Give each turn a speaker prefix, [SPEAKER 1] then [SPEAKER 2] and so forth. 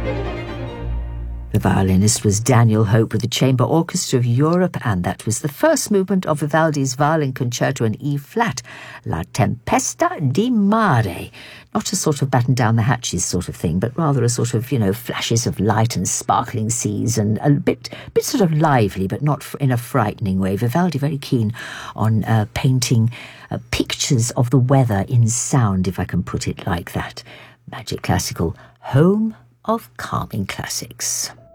[SPEAKER 1] The violinist was Daniel Hope with the Chamber Orchestra of Europe, and that was the first movement of Vivaldi's Violin Concerto in E-flat, La Tempesta di Mare. Not a sort of batten down the hatches sort of thing, but rather a sort of, flashes of light and sparkling seas, and a bit sort of lively, but not in a frightening way. Vivaldi very keen on painting pictures of the weather in sound, if I can put it like that. Magic Classical, home of calming classics.